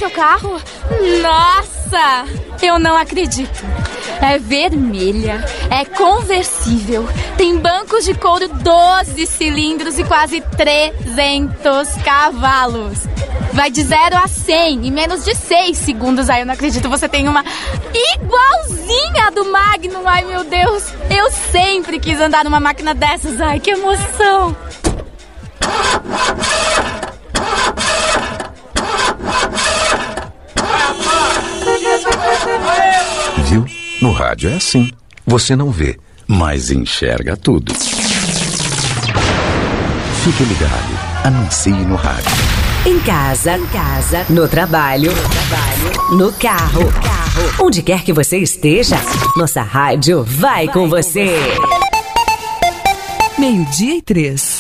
seu carro? Nossa, eu não acredito. É vermelha, é conversível, tem bancos de couro 12 cilindros e quase 300 cavalos. Vai de 0 a 100 em menos de 6 segundos. Ai, eu não acredito, você tem uma igualzinha do Magnum. Ai, meu Deus, eu sempre quis andar numa máquina dessas. Ai, que emoção. Viu? No rádio é assim. Você não vê, mas enxerga tudo. Fique ligado. Anuncie no rádio. Em casa, no trabalho, no carro. Onde quer que você esteja, nossa rádio vai com você. 12:03.